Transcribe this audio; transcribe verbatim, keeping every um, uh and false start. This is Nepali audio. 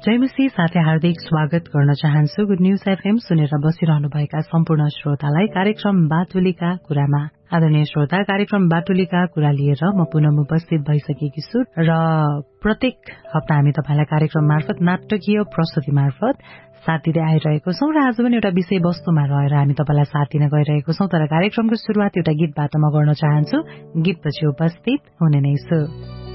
जयमसी साथै हार्दिक स्वागत गर्न चाहन्छु। गुड न्यूज एफएम सुनेर बसिरहनुभएका सम्पूर्ण श्रोतालाई कार्यक्रम बाटुलीका कुरामा। आदरणीय श्रोता, कार्यक्रम बाटुलीका कुरा लिएर म पुनः उपस्थित भइसकेकी छु र प्रत्येक हप्ता हामी तपाईलाई कार्यक्रम मार्फत नाटकीय प्रस्तुति मार्फत साथ दिँदै आइरहेको छौं र आज पनि एउटा विषय वस्तुमा रहेर हामी तपाईलाई साथ दिन गइरहेको छौं। तर कार्यक्रमको शुरूआत एउटा गीतबाट म गर्न चाहन्छु। गीतपछि उपस्थित हुने नै छु।